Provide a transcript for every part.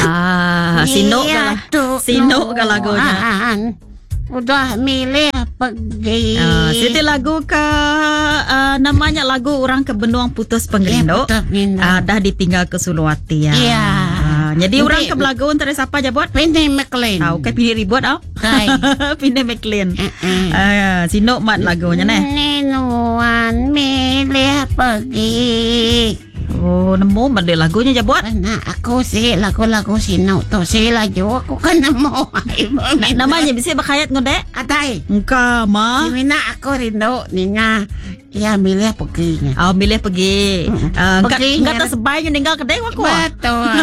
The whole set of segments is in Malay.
Sino ka lagunya? Udah milih pergi. Siti lagu ke namanya lagu Orang ke Benuang Putus Penggerindo. Dah ditinggal ke Suluwati ya. Iya. Jadi orang ke Belagun terus apa aja buat? Pindah McLean. Tahu ke pilih ribut Pindah McLean. Sino mat lagunya nih. Ninuan milih pergi. Oh, nemu made lagunya aja buat. Nah, aku sih lagu-lagu Sino tuh sih laju aku kan nemu. Namanya bisa bakayat ngedek? Atai. Engkau mah. Gimana aku rindu Nina. Ya milih perginya. Oh, milih pergi. Enggak tersebayang ninggal kedai aku. Betul.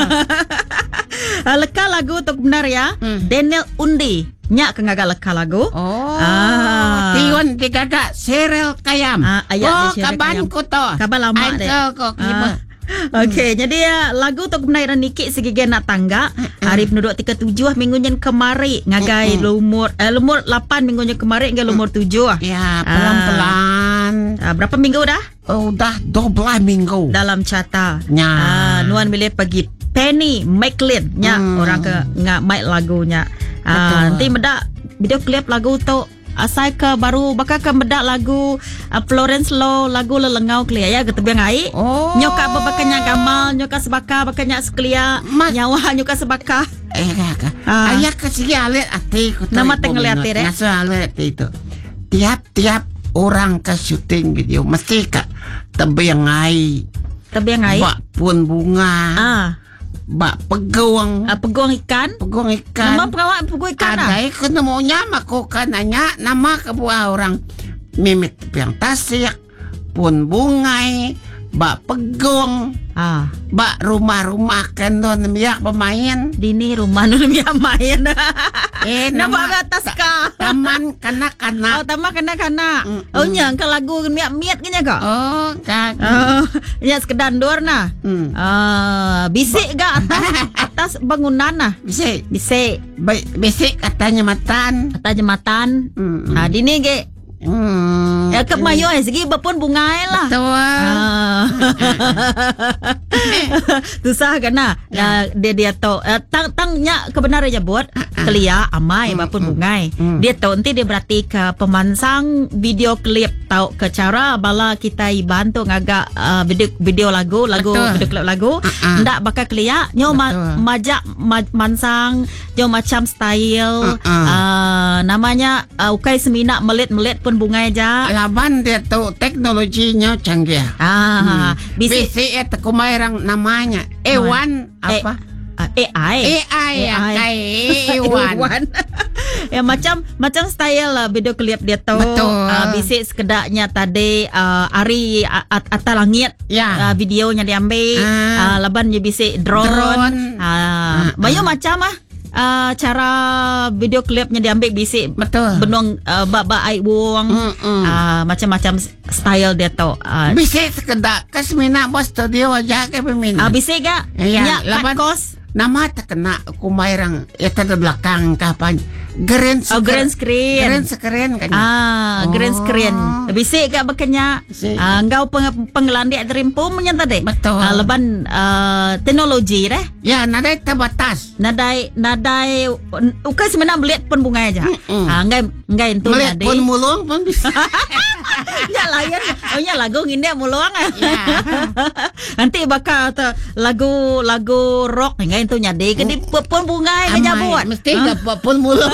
Leka lagu untuk benar ya. Daniel Undi. Nyak kengaga leka lagu. Tiwan digagak Serel Kayam. Kaban ko to. Kaban lama deh. Okey, jadi ya lagu untuk benar Niki segigi nak tangga. Hari penduduk 37 minggunya kemari ngagai lumur 8 minggunya kemari hingga lumur 7. Ya, pelan-pelan. Berapa minggu dah? Udah 12 minggu. Dalam cata. Ya. Nuan milih pergi Penny McLean nya orang ke ngak mic lagunya. Nanti medak video klip lagu tu asai ke baru bakal ke medak lagu Florence Law lagu lelengau kelia ya ketebang ai. Nyoka babakanya gamal nyoka sebaka bakanya seklia nyawa nyoka sebaka. Ayah kasih alit ati ko. Nama tengeliat deh. Nasa alit itu. Tiap orang ke syuting video mesti ka tebang ai. Tebang ai. Bak pun bunga. Bak peguang ikan. Nama perawat peguang ikan. Ada kena maunya makukan nanya nama kebuah orang mimit yang tasik pun bungai bak peguang. Bak rumah-rumah kan don miyak pemain. Dini rumah nun miyak main. Nama atas ka. Taman kanak-kanak. Taman kanak-kanak. Nya ke lagu miyak-miyak gini kok. Kak. Ya sekedar dor nah. Bisik gak atas bangunan nah. Bisik. Bisik katanya matan. Dini ge. Ya ke mayo segi bapun bungai lah. Susah kena. Dia tahu tangnya kebenaran aja buat kelia amai bapun bungai. Dia tahu nanti dia berarti ke pemansang video klip tahu ke cara bala kita bantu ngagak video lagu video klip lagu. Ndak bakal kelia nyo majak mansang nyo macam style namanya ukai semina melit pun bunga aja. Laban dia tu teknologinya canggih. Bisi itu kumairang namanya Ewan apa? AI Ewan. Ya macam style lah video klip dia tu. Bisi sekedaknya tadi ari atas langit. Videonya diambil. Laban je bisi drone. Banyak macam cara video klipnya diambil bisik benuang bak ai buang macam-macam style dia tu bisik sekedak kasmina bos studio aja ke pemina bisik gak nya kos nama tak kena kumairang ya tada belakang kapan green screen kan green screen bisik gak bakanya engkau penggelandik terimpu menyata deh leban teknologi deh ya nadai terbatas nadai ukai sebenarnya melihat pun bunga aja enggak itu melihat pun mulung pun bisa ya layan lagu ini mulung nanti bakal lagu rock enggak itu nyade ke di pun bunga aja buat mesti enggak pun mulung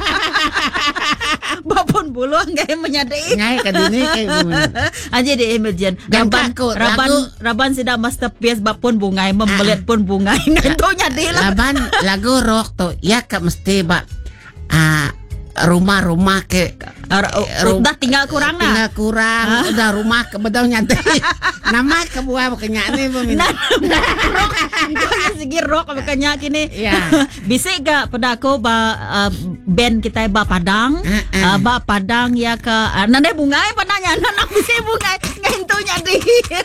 bapun bulu enggak menyadai ngai kadini kayak aja di emergen raban sida masterpiece bapun bunga membelit pun bunga itu nyadai lah laban lagu rock tuh ya ke mesti bak rumah-rumah ke udah tinggal kurang udah rumah ke bedau nyantai nama ke buah bekenya nih peminat rock segi rock bekenya kini bisa gak pada aku band kita Padang Padang ya ke nanda bunga pananya anak bisa bunga ngentunya di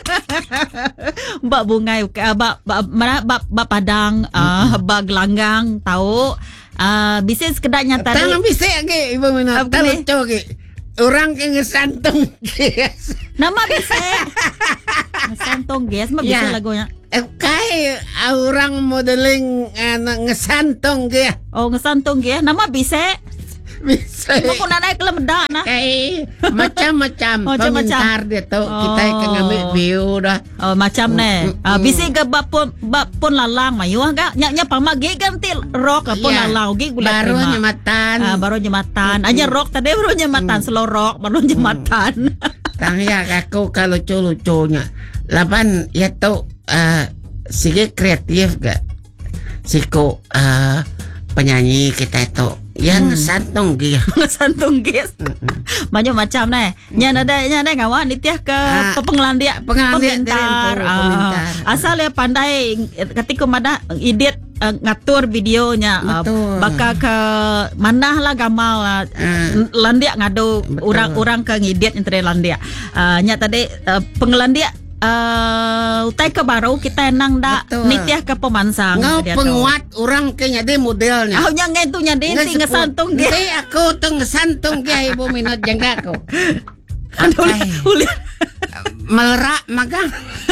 Mbak bunga mana Padang Gelanggang tahu bisa sekedaknya tadi tangan bisa ke ibu minat tahu ke orang ke ngesantung nama bisa ngesantung guys mah bisa lagunya Kay orang modeling ngesantong dia. Oh, ngesantong dia. Nama bisa. Bisa. Kung nanay kelemda na. Kay macam-macam komentar dia tu. Kita akan ambil view dah. Oh, macam ne. Bisa ke bapun lalang mayu ga nya pamagi ganti rock pun lalang gi gula baru nyematan. Baru nyematan. Aja rock tadi baru nyematan, slow rock baru nyematan. Tangya aku kalau lucu-lucunya. Laban ya tu sige kreatif ga. Siko penyanyi kita itu yang ngesantong dia. Ngesantong dia. Macam-macam nih. Nya ada ngawan nitiah ke pengelandia komentar. Asal ya pandai ketika mana edit ngatur videonya bakal ke mana lah gamal landia ngado orang-orang ke ngedit internet landia. Nya tadi pengelandia utai ke baru kita nang dak nitiah ke pemansang. Ngau penguat orang kayaknya dia modelnya. Oh nya ngetunya dia ngesantung dia. Aku tuh ngesantung dia ibu minat jangga aku. Melerak magang.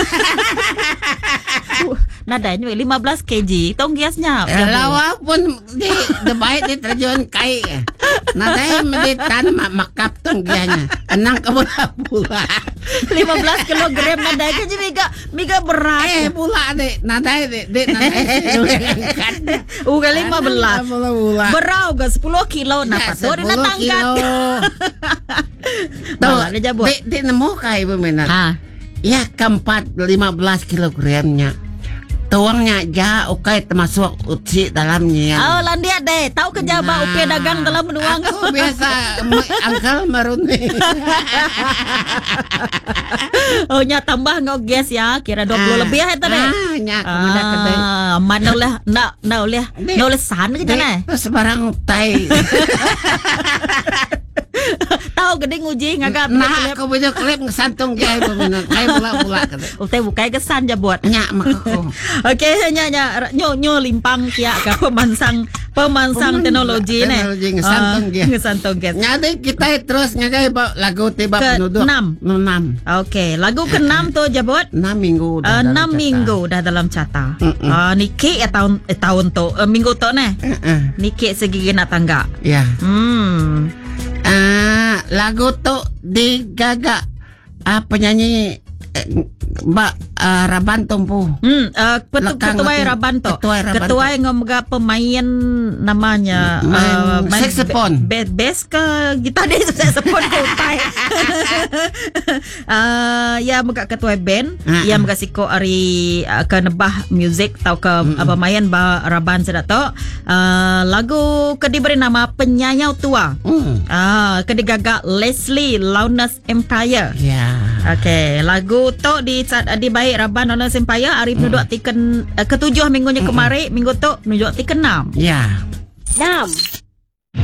Nadanya 15 kg tong giasnya. Lawa pun di baik di terjun kai. Nadanya di tanah makap tong giasnya. Enang ke bola-bola. 15 kilogram nadanya kan miga berat. Bola deh. Nadanya deh. Uga 15. Berau ga 10 kilo na pato rin natangkat. Tuh, di nemu kai ibu minat. Ya keempat 15 kilogramnya. Tuangnya jauh kayak termasuk uci dalamnya. Oh landia deh, tahu kejaba upia dagang dalam menuang. Aku biasa angkal maruni. Oh nya tambah ngoges ya, kira 20 lebih ya tadi. Nya kemudian kedai. Mana oleh san ke jana. Sebarang tai. Tahu gede nguji ngagap. Nah, aku punya klip ngesantung dia ibu minat. Kayak pula kada. Utai bukai kesan ja buat. Nya makaku. Oke, nya nyo limpang kia ke pemansang teknologi nih. Teknologi ngesantung dia. Ngesantung guys. Nyade kita terus nyagai lagu tiba penuduh. Ke-6. Oke, lagu ke-6 tuh jabot. 6 minggu dah. 6 minggu dah dalam cata. Niki tahun tuh minggu tuh nih. Niki segi nak tangga. Ya. Lagu tuh digaga penyanyi Mbak Raban Tumpu. Ketua Rabanto. Ketua yang ngomga pemain namanya saxophone. Bass ke gitar deh saxophone ke utai. Ya mga ketua band, ya mga siko ari ke nebah music tau ke pemain ba Raban sedato. Lagu ke diberi nama Penyayau Tua. Kedigaga Leslie Launas Empire. Ya. Oke, lagu tu di baik Raban Launas Empire hari menunjuk tiken ke-7 minggunya kemarin, minggu tu menunjuk tiken 6. Ya. 6